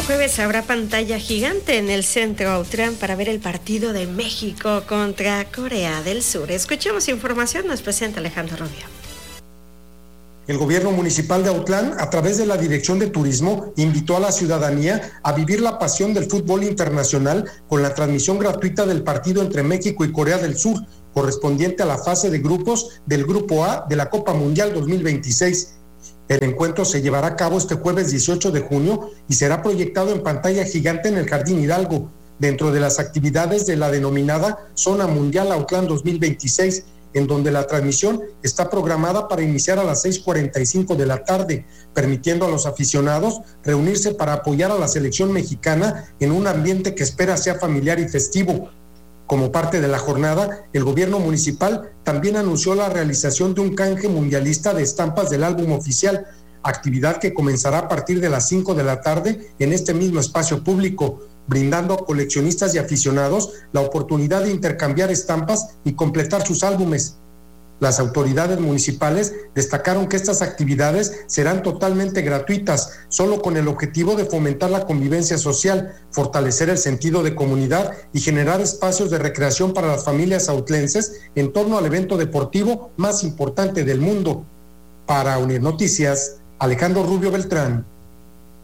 jueves habrá pantalla gigante en el Centro Autlán para ver el partido de México contra Corea del Sur. Escuchemos información, nos presenta Alejandro Rubio. El gobierno municipal de Autlán, a través de la Dirección de Turismo, invitó a la ciudadanía a vivir la pasión del fútbol internacional con la transmisión gratuita del partido entre México y Corea del Sur, correspondiente a la fase de grupos del Grupo A de la Copa Mundial 2026. El encuentro se llevará a cabo este jueves 18 de junio y será proyectado en pantalla gigante en el Jardín Hidalgo, dentro de las actividades de la denominada Zona Mundial Autlán 2026, en donde la transmisión está programada para iniciar a las 6:45 de la tarde, permitiendo a los aficionados reunirse para apoyar a la selección mexicana en un ambiente que espera sea familiar y festivo. Como parte de la jornada, el gobierno municipal también anunció la realización de un canje mundialista de estampas del álbum oficial, actividad que comenzará a partir de las 5 de la tarde en este mismo espacio público, brindando a coleccionistas y aficionados la oportunidad de intercambiar estampas y completar sus álbumes. Las autoridades municipales destacaron que estas actividades serán totalmente gratuitas, solo con el objetivo de fomentar la convivencia social, fortalecer el sentido de comunidad y generar espacios de recreación para las familias autlenses en torno al evento deportivo más importante del mundo. Para Unir Noticias, Alejandro Rubio Beltrán.